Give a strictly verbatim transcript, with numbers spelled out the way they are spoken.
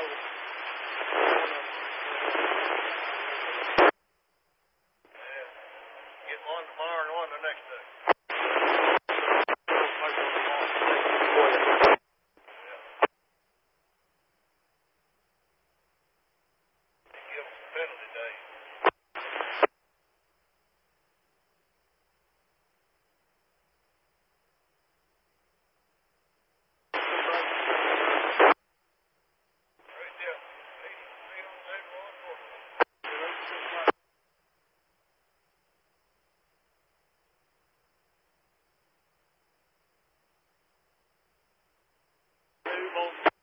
Get one tomorrow and one the next day. Give them some penalty days. Right there. eighty-three on that one. Move on.